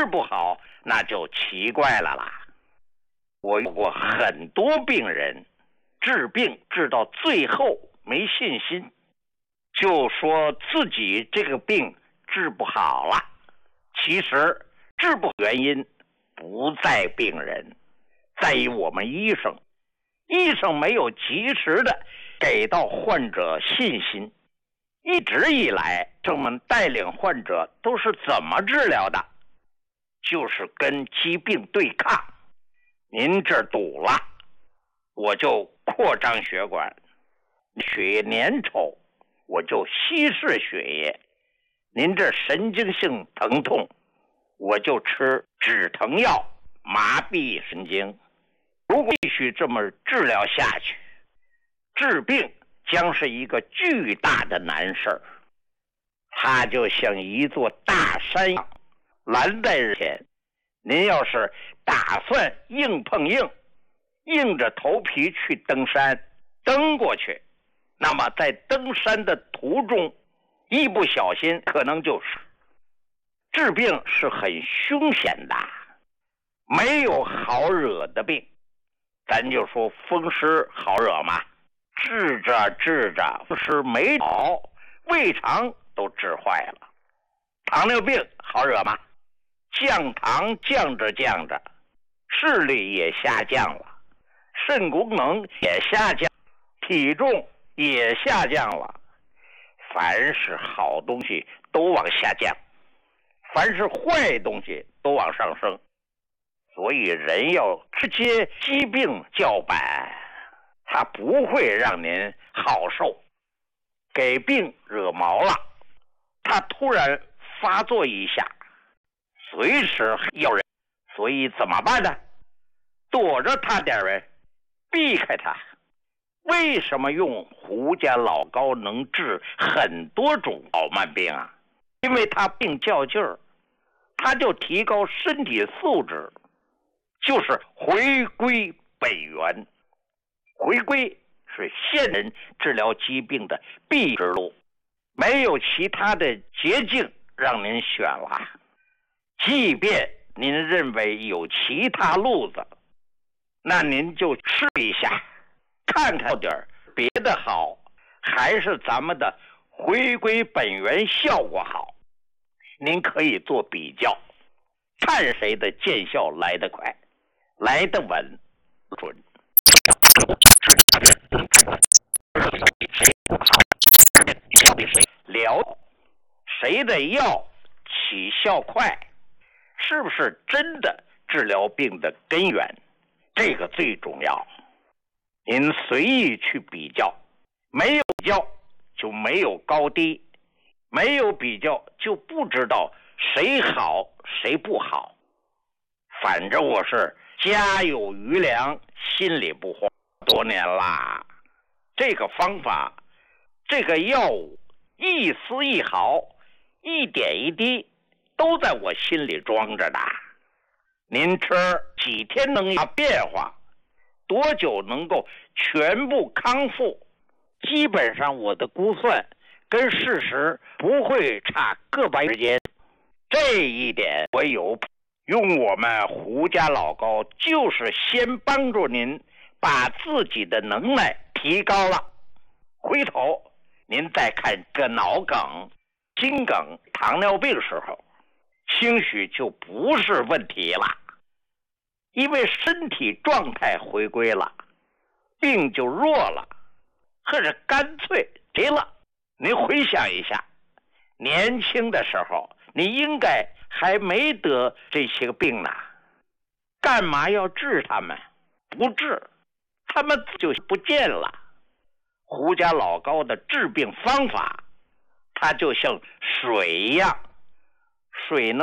不好，那就奇怪了啦。我有过很多病人，治病治到最后没信心，就说自己这个病治不好了。其实治不好原因不在病人，在于我们医生。医生没有及时的给到患者信心。一直以来，医生们带领患者都是怎么治疗的？就是跟疾病对抗。您这儿堵了，我就扩张血管；血液粘稠，我就稀释血液；您这神经性疼痛，我就吃止疼药麻痹神经。如果继续这么治疗下去，治病将是一个巨大的难事。它就像一座大山一样拦在日前。您要是打算硬碰硬，硬着头皮去登山，登过去，那么在登山的途中，一不小心可能就是治病是很凶险的，没有好惹的病。咱就说风湿好惹吗？治着治着，风湿没好，胃肠都治坏了。糖尿病好惹吗？降糖降着降着，视力也下降了，肾功能也下降，体重也下降了。凡是好东西都往下降，凡是坏东西都往上升。所以人要直接疾病叫板，他不会让您好受。给病惹毛了，他突然发作一下，随时要人，所以怎么办呢？躲着他点人，避开他。为什么用胡家老高能治很多种老慢病啊？因为他病较劲儿，他就提高身体素质，就是回归本源。回归是现人治疗疾病的必之路，没有其他的捷径让您选了。即便您认为有其他路子，那您就试一下，看看点别的好，还是咱们的回归本源效果好。您可以做比较，看谁的见效来得快，来得稳准。疗谁的药起效快，是不是真的治疗病的根源？这个最重要。您随意去比较，没有比较就没有高低，没有比较就不知道谁好谁不好。反正我是家有余粮，心里不慌，多年啦。这个方法，这个药物，一丝一毫，一点一滴，都在我心里装着的。您吃几天能有变化，多久能够全部康复？基本上我的估算跟事实不会差个把时间。这一点我有用我们胡家老高，就是先帮助您把自己的能耐提高了，回头您再看个脑梗、心梗、糖尿病时候，兴许就不是问题了，因为身体状态回归了，病就弱了，或者干脆没了。您回想一下，年轻的时候你应该还没得这些个病呢，干嘛要治他们？不治，他们就不见了。胡家老高的治病方法，它就像水一样，水能